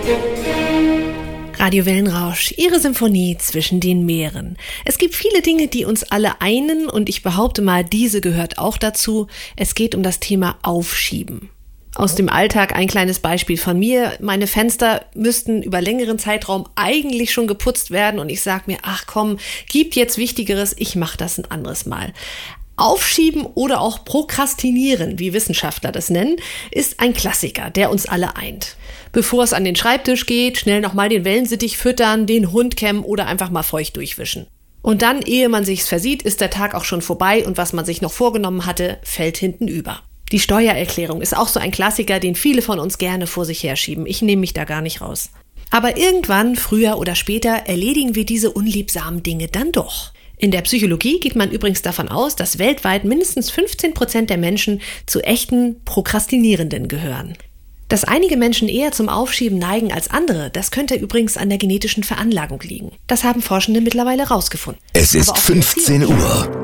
Radio Wellenrausch, Ihre Symphonie zwischen den Meeren. Es gibt viele Dinge, die uns alle einen, und ich behaupte mal, diese gehört auch dazu. Es geht um das Thema Aufschieben. Aus dem Alltag ein kleines Beispiel von mir. Meine Fenster müssten über längeren Zeitraum eigentlich schon geputzt werden und ich sage mir, ach komm, gibt jetzt Wichtigeres, ich mache das ein anderes Mal. Aufschieben oder auch Prokrastinieren, wie Wissenschaftler das nennen, ist ein Klassiker, der uns alle eint. Bevor es an den Schreibtisch geht, schnell nochmal den Wellensittich füttern, den Hund kämmen oder einfach mal feucht durchwischen. Und dann, ehe man sich's versieht, ist der Tag auch schon vorbei und was man sich noch vorgenommen hatte, fällt hinten über. Die Steuererklärung ist auch so ein Klassiker, den viele von uns gerne vor sich herschieben. Ich nehme mich da gar nicht raus. Aber irgendwann, früher oder später, erledigen wir diese unliebsamen Dinge dann doch. In der Psychologie geht man übrigens davon aus, dass weltweit mindestens 15% der Menschen zu echten Prokrastinierenden gehören. Dass einige Menschen eher zum Aufschieben neigen als andere, das könnte übrigens an der genetischen Veranlagung liegen. Das haben Forschende mittlerweile herausgefunden. Es ist 15 Uhr.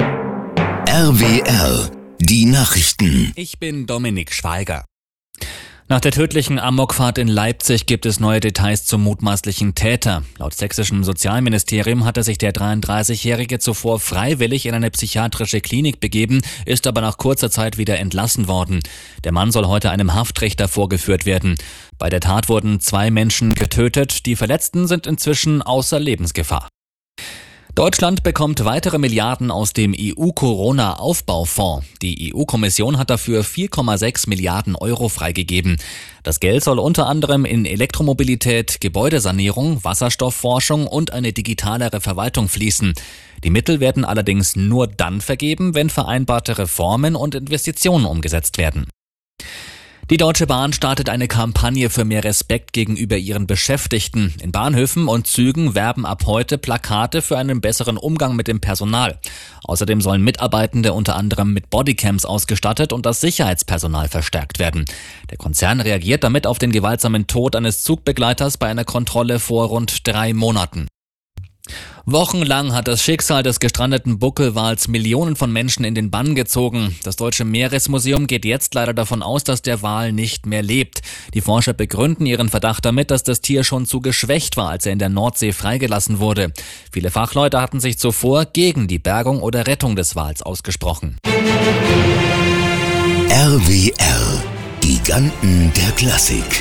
RWR, die Nachrichten. Ich bin Dominik Schweiger. Nach der tödlichen Amokfahrt in Leipzig gibt es neue Details zum mutmaßlichen Täter. Laut sächsischem Sozialministerium hatte sich der 33-Jährige zuvor freiwillig in eine psychiatrische Klinik begeben, ist aber nach kurzer Zeit wieder entlassen worden. Der Mann soll heute einem Haftrichter vorgeführt werden. Bei der Tat wurden 2 Menschen getötet, die Verletzten sind inzwischen außer Lebensgefahr. Deutschland bekommt weitere Milliarden aus dem EU-Corona-Aufbaufonds. Die EU-Kommission hat dafür 4,6 Milliarden Euro freigegeben. Das Geld soll unter anderem in Elektromobilität, Gebäudesanierung, Wasserstoffforschung und eine digitalere Verwaltung fließen. Die Mittel werden allerdings nur dann vergeben, wenn vereinbarte Reformen und Investitionen umgesetzt werden. Die Deutsche Bahn startet eine Kampagne für mehr Respekt gegenüber ihren Beschäftigten. In Bahnhöfen und Zügen werben ab heute Plakate für einen besseren Umgang mit dem Personal. Außerdem sollen Mitarbeitende unter anderem mit Bodycams ausgestattet und das Sicherheitspersonal verstärkt werden. Der Konzern reagiert damit auf den gewaltsamen Tod eines Zugbegleiters bei einer Kontrolle vor rund 3 Monaten. Wochenlang hat das Schicksal des gestrandeten Buckelwals Millionen von Menschen in den Bann gezogen. Das Deutsche Meeresmuseum geht jetzt leider davon aus, dass der Wal nicht mehr lebt. Die Forscher begründen ihren Verdacht damit, dass das Tier schon zu geschwächt war, als er in der Nordsee freigelassen wurde. Viele Fachleute hatten sich zuvor gegen die Bergung oder Rettung des Wals ausgesprochen. RWR, Giganten der Klassik.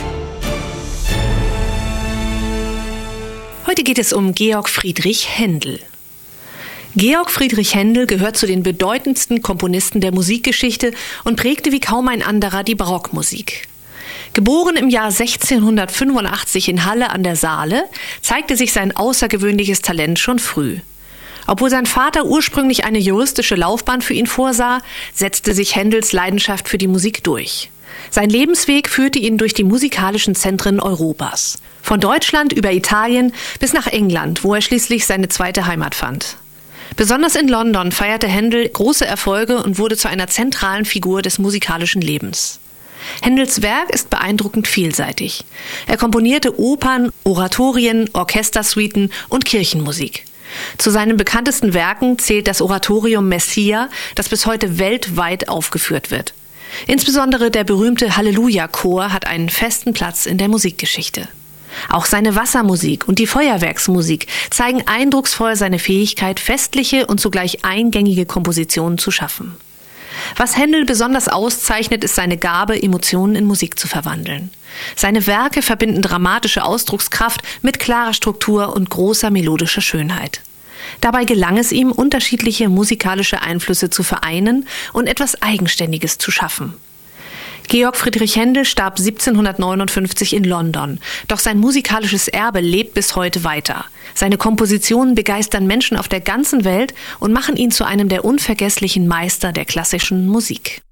Heute geht es um Georg Friedrich Händel. Georg Friedrich Händel gehört zu den bedeutendsten Komponisten der Musikgeschichte und prägte wie kaum ein anderer die Barockmusik. Geboren im Jahr 1685 in Halle an der Saale, zeigte sich sein außergewöhnliches Talent schon früh. Obwohl sein Vater ursprünglich eine juristische Laufbahn für ihn vorsah, setzte sich Händels Leidenschaft für die Musik durch. Sein Lebensweg führte ihn durch die musikalischen Zentren Europas. Von Deutschland über Italien bis nach England, wo er schließlich seine zweite Heimat fand. Besonders in London feierte Händel große Erfolge und wurde zu einer zentralen Figur des musikalischen Lebens. Händels Werk ist beeindruckend vielseitig. Er komponierte Opern, Oratorien, Orchestersuiten und Kirchenmusik. Zu seinen bekanntesten Werken zählt das Oratorium Messia, das bis heute weltweit aufgeführt wird. Insbesondere der berühmte Halleluja-Chor hat einen festen Platz in der Musikgeschichte. Auch seine Wassermusik und die Feuerwerksmusik zeigen eindrucksvoll seine Fähigkeit, festliche und zugleich eingängige Kompositionen zu schaffen. Was Händel besonders auszeichnet, ist seine Gabe, Emotionen in Musik zu verwandeln. Seine Werke verbinden dramatische Ausdruckskraft mit klarer Struktur und großer melodischer Schönheit. Dabei gelang es ihm, unterschiedliche musikalische Einflüsse zu vereinen und etwas Eigenständiges zu schaffen. Georg Friedrich Händel starb 1759 in London, doch sein musikalisches Erbe lebt bis heute weiter. Seine Kompositionen begeistern Menschen auf der ganzen Welt und machen ihn zu einem der unvergesslichen Meister der klassischen Musik.